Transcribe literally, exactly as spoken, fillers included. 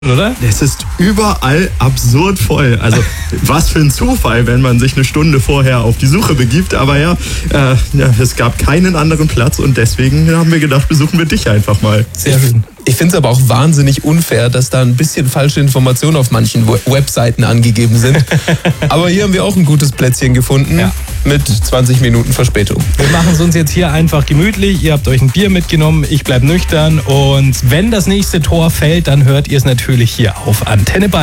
oder? Es ist überall absurd voll. Also was für ein Zufall, wenn man sich eine Stunde vorher auf die Suche begibt. Aber ja, äh, ja, es gab keinen anderen Platz und deswegen haben wir gedacht, besuchen wir dich einfach mal. Sehr schön. Ich finde es aber auch wahnsinnig unfair, dass da ein bisschen falsche Informationen auf manchen Webseiten angegeben sind. Aber hier haben wir auch ein gutes Plätzchen gefunden, ja, mit zwanzig Minuten Verspätung. Wir machen es uns jetzt hier einfach gemütlich. Ihr habt euch ein Bier mitgenommen, ich bleib nüchtern. Und wenn das nächste Tor fällt, dann hört ihr es natürlich hier auf Antenne Bayern.